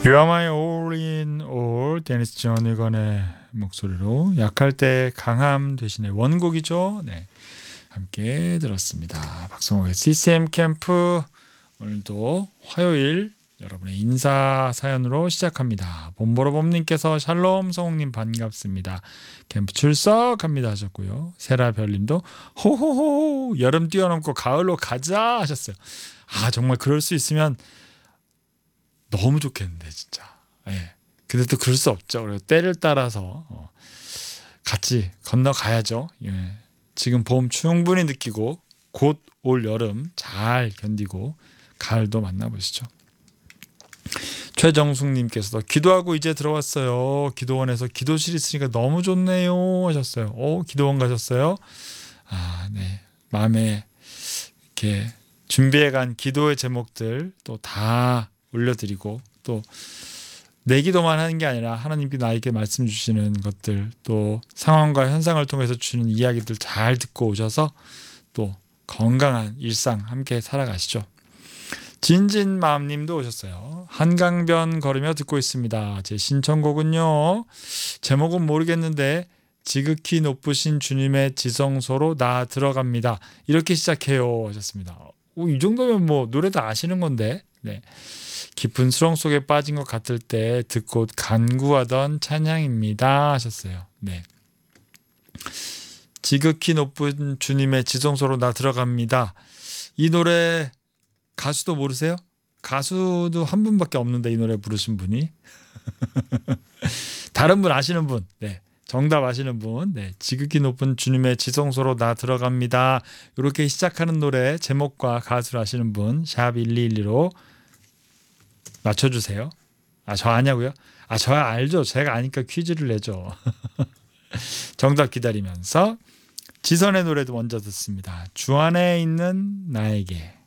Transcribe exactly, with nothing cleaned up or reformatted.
You are my all in all. 데니스 존 의건의 목소리로 약할 때 강함 대신에 원곡이죠. 네, 함께 들었습니다. 박성호의 씨씨엠 캠프, 오늘도 화요일 여러분의 인사 사연으로 시작합니다. 봄보로봄님께서 샬롬 성홍님 반갑습니다. 캠프 출석합니다 하셨고요. 세라별님도 호호호 여름 뛰어넘고 가을로 가자 하셨어요. 아, 정말 그럴 수 있으면 너무 좋겠는데 진짜. 예. 근데 또 그럴 수 없죠. 그리고 때를 따라서 어, 같이 건너가야죠. 예. 지금 봄 충분히 느끼고 곧 올 여름 잘 견디고 가을도 만나보시죠. 최정숙님께서도 기도하고 이제 들어왔어요. 기도원에서 기도실 있으니까 너무 좋네요 하셨어요. 오, 기도원 가셨어요? 아, 네. 마음에 이렇게 준비해간 기도의 제목들 또 다 올려드리고, 또 내 기도만 하는 게 아니라 하나님께 나에게 말씀 주시는 것들, 또 상황과 현상을 통해서 주시는 이야기들 잘 듣고 오셔서 또 건강한 일상 함께 살아가시죠. 진진마음님도 오셨어요. 한강변 걸으며 듣고 있습니다. 제 신청곡은요, 제목은 모르겠는데 지극히 높으신 주님의 지성소로 나 들어갑니다. 이렇게 시작해요 하셨습니다. 오, 이 정도면 뭐 노래 다 아시는 건데. 네. 깊은 수렁 속에 빠진 것 같을 때 듣고 간구하던 찬양입니다 하셨어요. 네. 지극히 높은 주님의 지성소로 나 들어갑니다. 이 노래 가수도 모르세요? 가수도 한 분밖에 없는데 이 노래 부르신 분이. 다른 분 아시는 분, 네, 정답 아시는 분, 네, 지극히 높은 주님의 지성소로 나 들어갑니다. 이렇게 시작하는 노래 제목과 가수를 아시는 분 샵 일이일이로 맞춰주세요. 아, 저 아냐고요? 아, 저 알죠. 제가 아니까 퀴즈를 내죠. 정답 기다리면서 지선의 노래도 먼저 듣습니다. 주 안에 있는 나에게.